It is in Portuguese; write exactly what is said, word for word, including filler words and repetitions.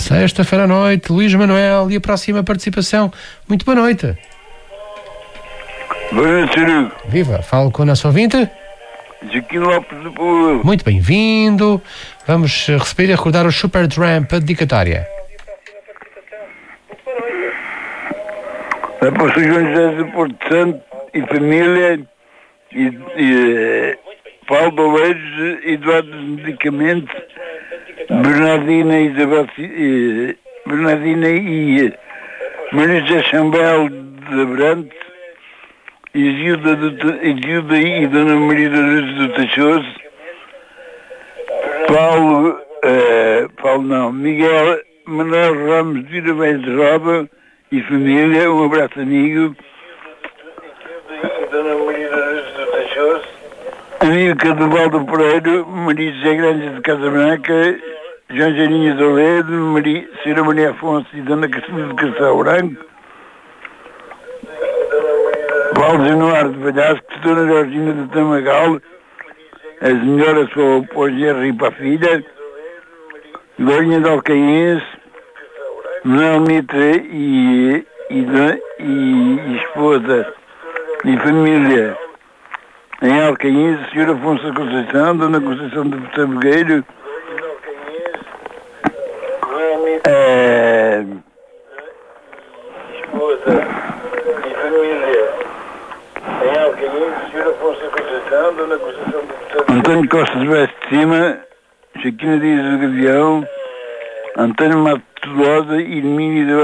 Sexta-feira à noite, Luís Manuel e a próxima participação. Muito boa noite. Boa noite, senhor. Viva, falo com o nosso ouvinte. Joaquim Lopes do Povo. Muito bem-vindo. Vamos receber e recordar o Supertramp, a dedicatória. É para o São João José do Porto Santo e família e, e Paulo Baleiros, Eduardo dos Medicamentos, Bernardina Isabel, e, Bernardina e Maria José Chambel de Abrantes, e Gilda, do, e Gilda e Dona Maria da Luz do Tachoso, Paulo, eh, Paulo não, Miguel Manuel Ramos de Vila Velha de Roba e família, um abraço amigo. E Dona Maria da Luz do Tachoso, amigo Cadovaldo Pereiro, Maria José Grandes de Casa Branca, João Janinho de Oledo, Maria, Senhora Maria Afonso e Dona Cristina de Castelo Branco, Paulo Januário de Valhasco, Dona Georgina de Tamagal, as melhoras para o genro e para a filha, Glorinha de Alcaense, Manuel Mitre e, e, e, e esposa e família em Alcaense, Senhor Afonso da Conceição, Dona Conceição de Sabogueiro, é, esposa e família em Alcaense, Senhor Afonso da Conceição, Dona Conceição de Sabogueiro, António Costa de Veste de Cima, Chiquina Dias do Gavião, António Mato Losa e Hermínio